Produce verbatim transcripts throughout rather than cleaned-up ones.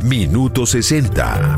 Minuto sesenta.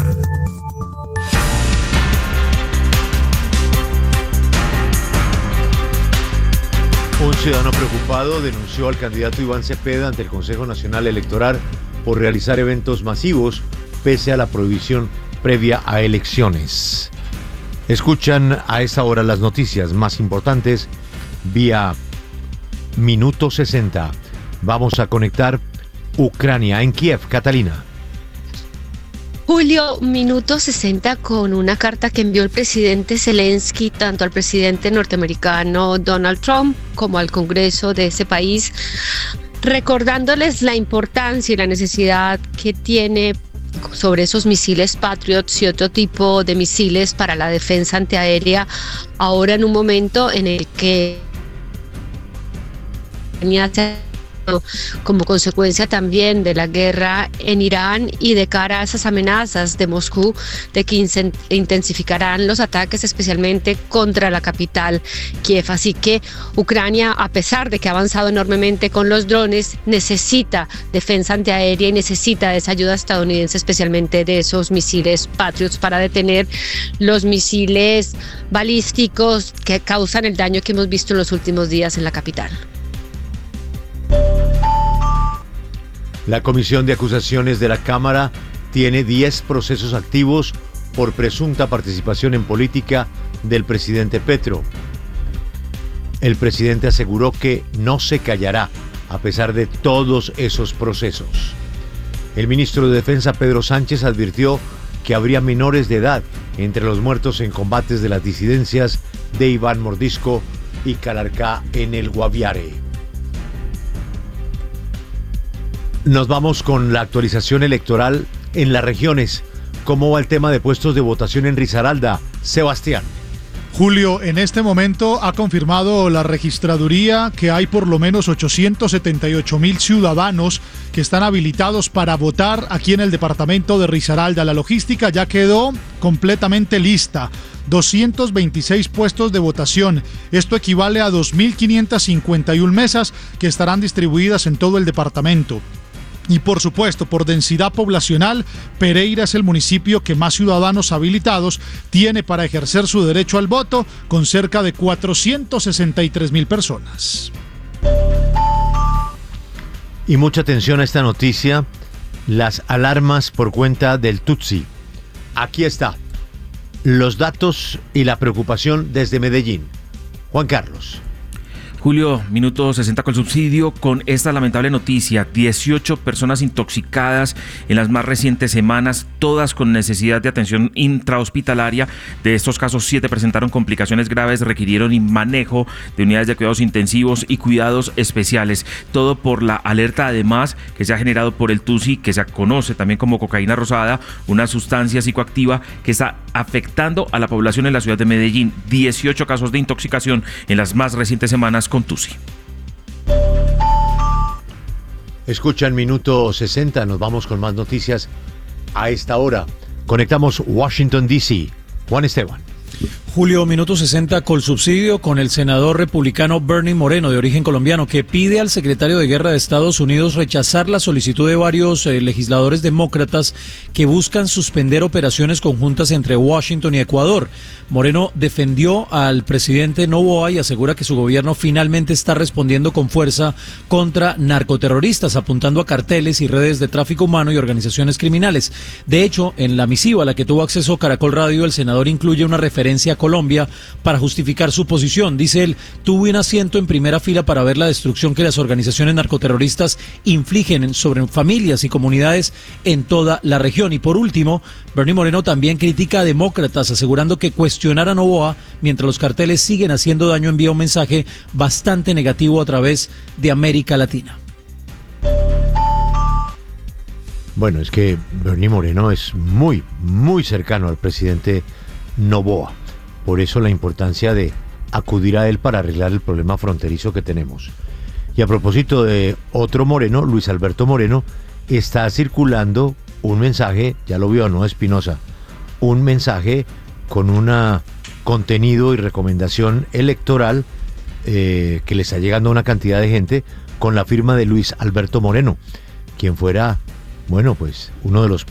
Un ciudadano preocupado denunció al candidato Iván Cepeda ante el Consejo Nacional Electoral por realizar eventos masivos pese a la prohibición previa a elecciones. Escuchan a esta hora las noticias más importantes vía Minuto sesenta. Vamos a conectar Ucrania en Kiev. Catalina. Julio, Minuto sesenta con una carta que envió el presidente Zelensky tanto al presidente norteamericano Donald Trump como al Congreso de ese país, recordándoles la importancia y la necesidad que tiene sobre esos misiles Patriots y otro tipo de misiles para la defensa antiaérea, ahora en un momento en el que como consecuencia también de la guerra en Irán y de cara a esas amenazas de Moscú de que intensificarán los ataques especialmente contra la capital Kiev. Así que Ucrania, a pesar de que ha avanzado enormemente con los drones, necesita defensa antiaérea y necesita esa ayuda estadounidense, especialmente de esos misiles Patriots para detener los misiles balísticos que causan el daño que hemos visto en los últimos días en la capital. La Comisión de Acusaciones de la Cámara tiene diez procesos activos por presunta participación en política del presidente Petro. El presidente aseguró que no se callará a pesar de todos esos procesos. El ministro de Defensa, Pedro Sánchez, advirtió que habría menores de edad entre los muertos en combates de las disidencias de Iván Mordisco y Calarcá en el Guaviare. Nos vamos con la actualización electoral en las regiones. ¿Cómo va el tema de puestos de votación en Risaralda? Sebastián. Julio, en este momento ha confirmado la registraduría que hay por lo menos ochocientos setenta y ocho mil ciudadanos que están habilitados para votar aquí en el departamento de Risaralda. La logística ya quedó completamente lista. doscientos veintiséis puestos de votación. Esto equivale a dos mil quinientas cincuenta y una mesas que estarán distribuidas en todo el departamento. Y por supuesto, por densidad poblacional, Pereira es el municipio que más ciudadanos habilitados tiene para ejercer su derecho al voto, con cerca de cuatrocientos sesenta y tres mil personas. Y mucha atención a esta noticia, las alarmas por cuenta del Tutsi. Aquí está, los datos y la preocupación desde Medellín. Juan Carlos. Julio, Minuto sesenta con subsidio, con esta lamentable noticia: dieciocho personas intoxicadas en las más recientes semanas, todas con necesidad de atención intrahospitalaria. De estos casos, siete presentaron complicaciones graves, requirieron manejo de unidades de cuidados intensivos y cuidados especiales. Todo por la alerta, además, que se ha generado por el Tutsi, que se conoce también como cocaína rosada, una sustancia psicoactiva que está afectando a la población en la ciudad de Medellín. dieciocho casos de intoxicación en las más recientes semanas con Tutsi. Escucha el Minuto sesenta, nos vamos con más noticias a esta hora. Conectamos Washington, D C Juan Esteban. Julio, Minuto sesenta con subsidio, con el senador republicano Bernie Moreno, de origen colombiano, que pide al secretario de Guerra de Estados Unidos rechazar la solicitud de varios eh, legisladores demócratas que buscan suspender operaciones conjuntas entre Washington y Ecuador. Moreno defendió al presidente Noboa y asegura que su gobierno finalmente está respondiendo con fuerza contra narcoterroristas, apuntando a carteles y redes de tráfico humano y organizaciones criminales. De hecho, en la misiva a la que tuvo acceso Caracol Radio, el senador incluye una referencia a Colombia para justificar su posición. Dice él: tuve un asiento en primera fila para ver la destrucción que las organizaciones narcoterroristas infligen sobre familias y comunidades en toda la región. Y por último, Bernie Moreno también critica a demócratas, asegurando que cuestionar a Noboa mientras los carteles siguen haciendo daño envía un mensaje bastante negativo a través de América Latina. Bueno, es que Bernie Moreno es muy, muy cercano al presidente Noboa. Por eso la importancia de acudir a él para arreglar el problema fronterizo que tenemos. Y a propósito de otro Moreno, Luis Alberto Moreno, está circulando un mensaje, ya lo vio, ¿no, Espinosa? Un mensaje con un contenido y recomendación electoral eh, que le está llegando a una cantidad de gente con la firma de Luis Alberto Moreno, quien fuera, bueno, pues uno de los